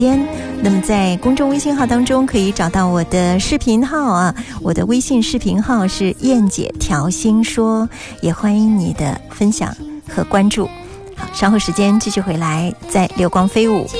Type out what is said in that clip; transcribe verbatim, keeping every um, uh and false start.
那么在公众微信号当中可以找到我的视频号啊，我的微信视频号是燕姐调心说，也欢迎你的分享和关注。好，稍后时间继续回来，在流光飞舞。